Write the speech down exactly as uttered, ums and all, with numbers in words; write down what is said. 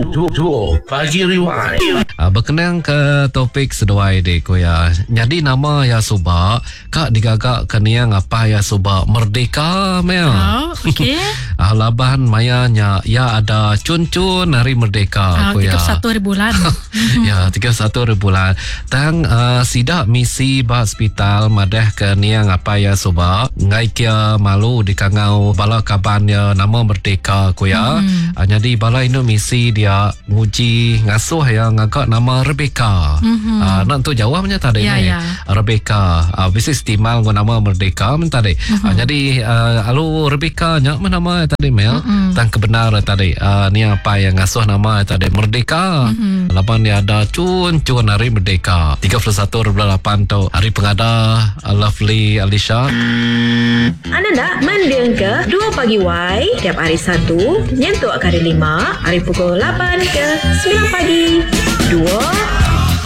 Pagi Rewind. Uh, berkenaan ke topik seduai dek ko ya. Jadi nama ya Subak kak digagak keniang apa ya Subak Merdeka mea. Oh, okey. Ah, laban mayanya ya ada cun-cun hari Merdeka Ah, ko ya. tiga puluh satu hari bulan. Ya, tiga puluh satu hari bulan. Tang uh, sidak misi bah hospital madah keniang apa ya Subak. Ngai kia malu di kangau bala kabannya nama Merdeka ko ya. Hmm. Uh, jadi bala ini misi dia nguji ngasuh ya ngagak nama Rebecca. Mm-hmm. Uh, nak tu jawabnya tadi Ya, ni. ya. Rebecca. Uh, bisa istimal gua nama Merdeka men tadi. Mm-hmm. Uh, jadi uh, alu Rebecca nya mana nama tadi Mel. Mm-hmm. Tang kebenar tadi. Uh, ni apa yang ngasuh nama tadi Merdeka. Mm-hmm. Lapan dia ada cun-cun hari Merdeka. tiga puluh satu lapan tu hari pengada uh, Lovely Alisha. Anda nak mendeng ke dua pagi Y tiap hari Sabtu, nyentuh hari lima, hari pukul lapan ke sembilan pagi.